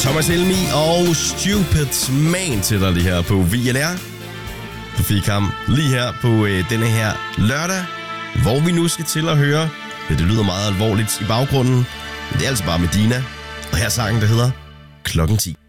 Thomas Helmi og Stupid Man til dig lige her på VLR. Du fik ham lige her på denne her lørdag, hvor vi nu skal til at høre. Ja, det lyder meget alvorligt i baggrunden, men det er altså bare Medina. Og her er sangen, der hedder Klokken 10.